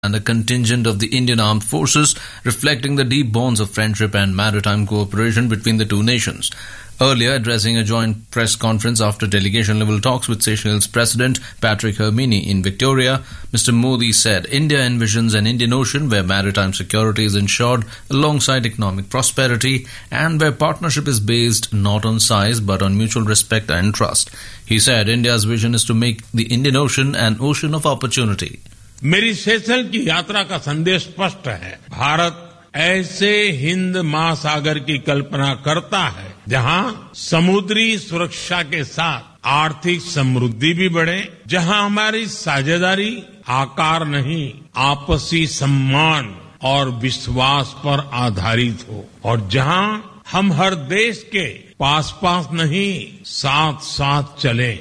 and a contingent of the Indian Armed Forces, reflecting the deep bonds of friendship and maritime cooperation between the two nations. Earlier, addressing a joint press conference after delegation-level talks with Seychelles President Patrick Hermine in Victoria, Mr. Modi said India envisions an Indian Ocean where maritime security is ensured alongside economic prosperity and where partnership is based not on size but on mutual respect and trust. He said India's vision is to make the Indian Ocean an ocean of opportunity. मेरी सेशल की यात्रा का संदेश स्पष्ट है। भारत ऐसे हिंद महासागर की कल्पना करता है जहां समुद्री सुरक्षा के साथ आर्थिक समृद्धि भी बढ़े, जहां हमारी साझेदारी आकार नहीं आपसी सम्मान और विश्वास पर आधारित हो और जहां हम हर देश के पास पास नहीं साथ साथ चलें।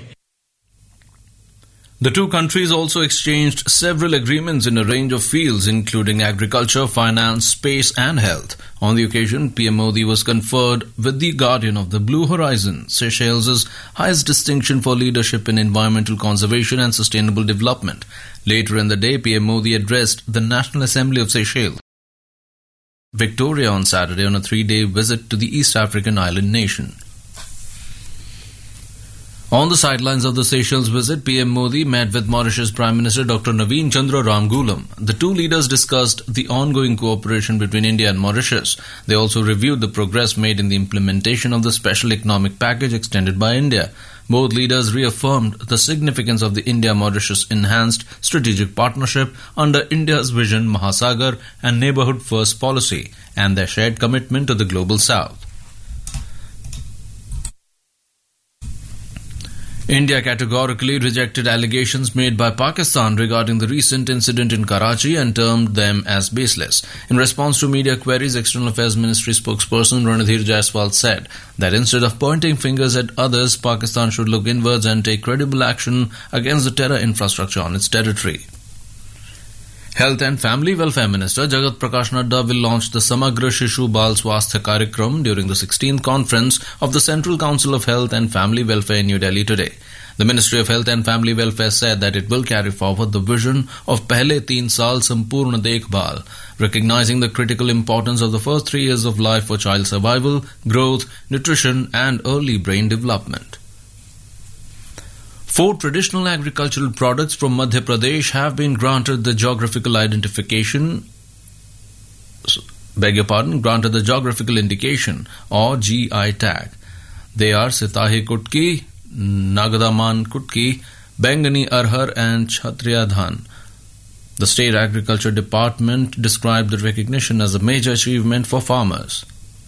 The two countries also exchanged several agreements in a range of fields, including agriculture, finance, space, and health. On the occasion, PM Modi was conferred with the Guardian of the Blue Horizon, Seychelles' highest distinction for leadership in environmental conservation and sustainable development. Later in the day, PM Modi addressed the National Assembly of Seychelles, Victoria, on Saturday on a 3-day visit to the East African island nation. On the sidelines of the Seychelles visit, PM Modi met with Mauritius Prime Minister Dr. Naveen Chandra Ramgoolam. The two leaders discussed the ongoing cooperation between India and Mauritius. They also reviewed the progress made in the implementation of the special economic package extended by India. Both leaders reaffirmed the significance of the India-Mauritius enhanced strategic partnership under India's Vision Mahasagar and Neighbourhood First policy and their shared commitment to the Global South. India categorically rejected allegations made by Pakistan regarding the recent incident in Karachi and termed them as baseless. In response to media queries, External Affairs Ministry spokesperson Ranadhir Jaiswal said that instead of pointing fingers at others, Pakistan should look inwards and take credible action against the terror infrastructure on its territory. Health and Family Welfare Minister Jagat Prakash Nadda will launch the Samagra Shishu Bal Swasthya Karyakram during the 16th conference of the Central Council of Health and Family Welfare in New Delhi today. The Ministry of Health and Family Welfare said that it will carry forward the vision of Pehle 3 Saal Sampurna Dekhbhal, recognizing the critical importance of the first 3 years of life for child survival, growth, nutrition and early brain development. 4 traditional agricultural products from Madhya Pradesh have been granted the geographical indication or GI tag. They are Sitahi Kutki, Nagadaman Kutki, Bengani Arhar and Kshatriya Dhan. The State Agriculture Department described the recognition as a major achievement for farmers.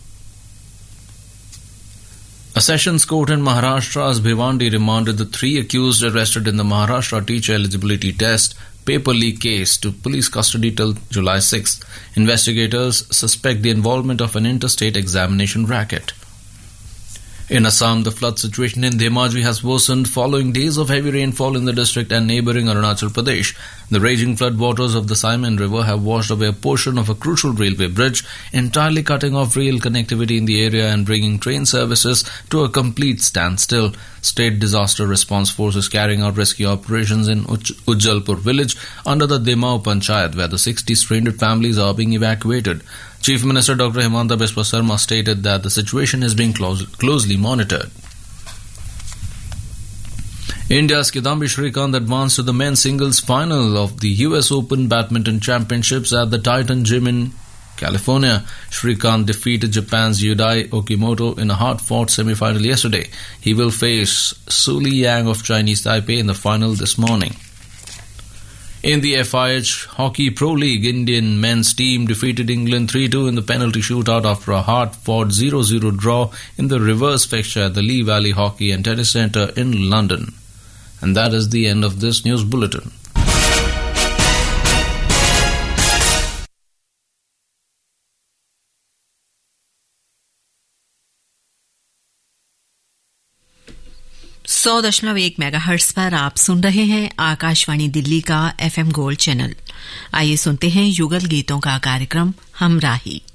A sessions court in Maharashtra's Bhiwandi remanded the 3 accused arrested in the Maharashtra teacher eligibility test paper leak case to police custody till July 6th. Investigators suspect the involvement of an interstate examination racket. In Assam, the flood situation in Dhemaji has worsened following days of heavy rainfall in the district and neighbouring Arunachal Pradesh. The raging floodwaters of the Simon River have washed away a portion of a crucial railway bridge, entirely cutting off rail connectivity in the area and bringing train services to a complete standstill. State Disaster Response Force is carrying out rescue operations in Ujjalpur village under the Demau Panchayat, where the 60 stranded families are being evacuated. Chief Minister Dr. Himanta Biswa Sarma stated that the situation is being closely monitored. India's Kidambi Srikanth advanced to the men's singles final of the US Open Badminton Championships at the Titan Gym in California. Srikanth defeated Japan's Yudai Okimoto in a hard-fought semi-final yesterday. He will face Su Liyang of Chinese Taipei in the final this morning. In the FIH Hockey Pro League, Indian men's team defeated England 3-2 in the penalty shootout after a hard-fought 0-0 draw in the reverse fixture at the Lee Valley Hockey and Tennis Centre in London. And that is the end of this news bulletin. सौ 100.1 megahertz पर आप सुन रहे हैं आकाशवाणी दिल्ली का FM gold channel. आइए सुनते हैं युगल गीतों का कार्यक्रम हमराही।